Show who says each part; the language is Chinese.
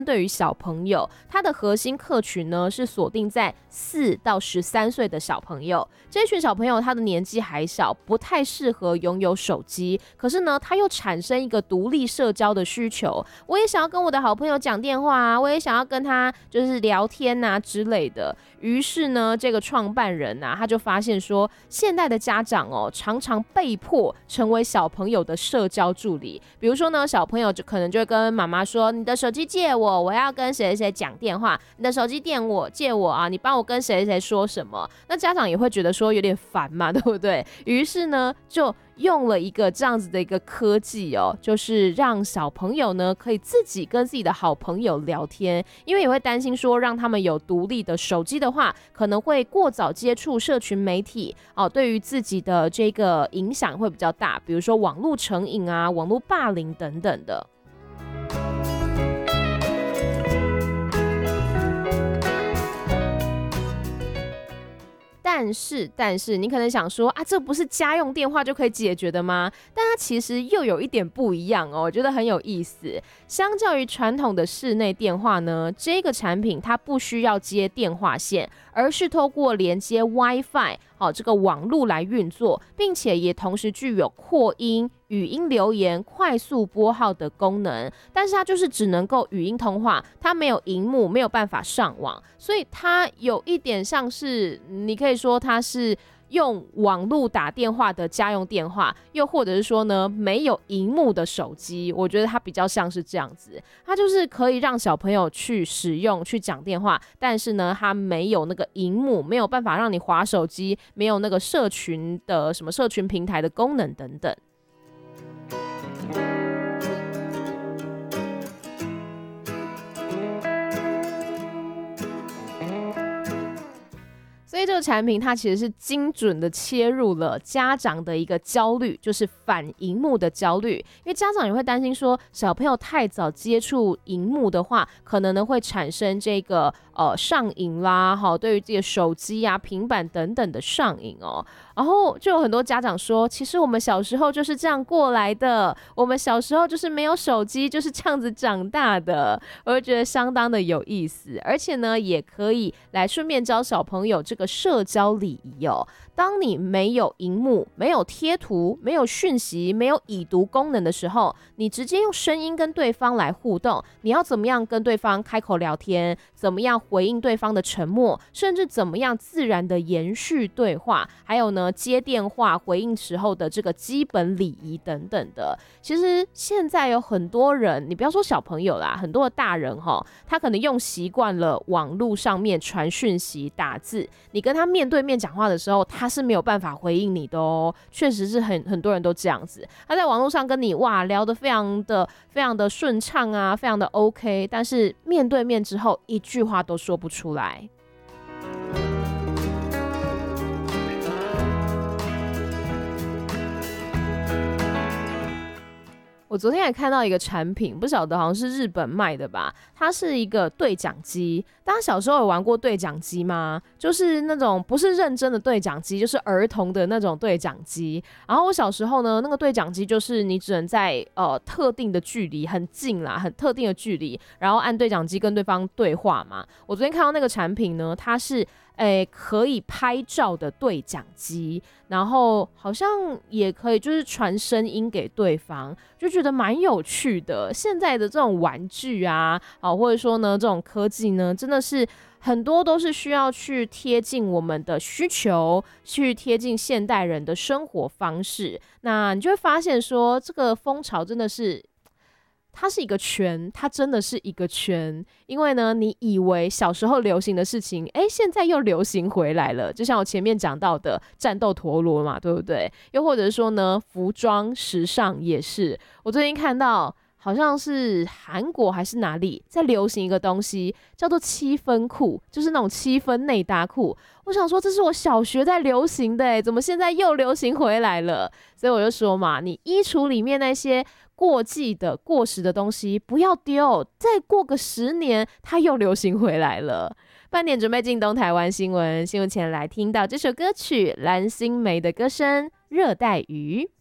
Speaker 1: 对于小朋友，它的核心客群呢是锁定在4到13岁的小朋友。这群小朋友他的年纪还小，不太适合拥有手机，可是呢，他又产生一个独立社交的需求。我也想要跟我的好朋友讲电话啊，我也想要跟他就是聊天啊之类的。于是呢，这个创办人啊，他就发现说，现代的家长常常被迫成为小朋友的社交助理。比如说呢，小朋友可能就会跟妈妈说：“你的手机借我，我要跟谁谁谁讲电话。你的手机借我啊，你帮我跟谁谁说什么。”那家长也会觉得说有点烦嘛，对不对？于是呢，就用了一个这样子的一个科技就是让小朋友呢可以自己跟自己的好朋友聊天，因为也会担心说让他们有独立的手机的话，可能会过早接触社群媒体对于自己的这个影响会比较大，比如说网络成瘾啊、网络霸凌等等的。但是你可能想说啊，这不是家用电话就可以解决的吗？但它其实又有一点不一样我觉得很有意思。相较于传统的室内电话呢，这个产品它不需要接电话线，而是透过连接 WiFi 这个网路来运作，并且也同时具有扩音、语音留言、快速拨号的功能，但是它就是只能够语音通话，它没有萤幕，没有办法上网，所以它有一点像是，你可以说它是用网路打电话的家用电话，又或者是说呢没有萤幕的手机，我觉得它比较像是这样子，它就是可以让小朋友去使用去讲电话，但是呢它没有那个萤幕，没有办法让你滑手机，没有那个社群的什么社群平台的功能等等。所以这个产品它其实是精准的切入了家长的一个焦虑，就是反萤幕的焦虑。因为家长也会担心说，小朋友太早接触萤幕的话，可能呢会产生这个上瘾啦，对于这个手机啊、平板等等的上瘾然后就有很多家长说，其实我们小时候就是这样过来的，我们小时候就是没有手机，就是这样子长大的。我就觉得相当的有意思，而且呢，也可以来顺便教小朋友这个社交礼仪当你没有萤幕、没有贴图、没有讯息、没有已读功能的时候，你直接用声音跟对方来互动，你要怎么样跟对方开口聊天，怎么样回应对方的沉默，甚至怎么样自然的延续对话，还有呢接电话回应时候的这个基本礼仪等等的。其实现在有很多人，你不要说小朋友啦，很多的大人他可能用习惯了网络上面传讯息打字，你跟他面对面讲话的时候，他是没有办法回应你的确实是很多人都这样子，他在网络上跟你聊得非常的顺畅啊，非常的 OK， 但是面对面之后一句话都说不出来。我昨天也看到一个产品，不晓得好像是日本卖的吧，它是一个对讲机。大家小时候有玩过对讲机吗？就是那种不是认真的对讲机，就是儿童的那种对讲机。然后我小时候呢，那个对讲机就是你只能在特定的距离，很近啦，很特定的距离，然后按对讲机跟对方对话嘛。我昨天看到那个产品呢，它是可以拍照的对讲机，然后好像也可以就是传声音给对方，就觉得蛮有趣的。现在的这种玩具啊，或者说呢这种科技呢，真的是很多都是需要去贴近我们的需求，去贴近现代人的生活方式。那你就会发现说，这个风潮真的是它是一个圈，它真的是一个圈。因为呢，你以为小时候流行的事情，现在又流行回来了。就像我前面讲到的战斗陀螺嘛，对不对？又或者是说呢，服装时尚也是。我最近看到好像是韩国还是哪里在流行一个东西，叫做七分裤，就是那种7分内搭裤。我想说，这是我小学在流行的怎么现在又流行回来了？所以我就说嘛，你衣橱里面那些过季的过时的东西不要丢，再过个10年它又流行回来了。半点准备进东台湾新闻，新闻前来听到这首歌曲蓝心湄的歌声《热带鱼》。